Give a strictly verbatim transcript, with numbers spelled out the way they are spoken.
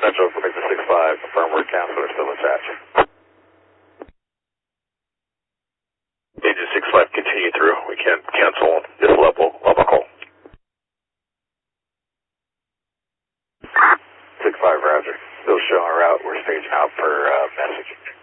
Central for Victor six five, firmware counselor still attached. Agent six five, continue through. We can't cancel this level, level call. six five, roger. Still showing route. We're staging out per uh, message.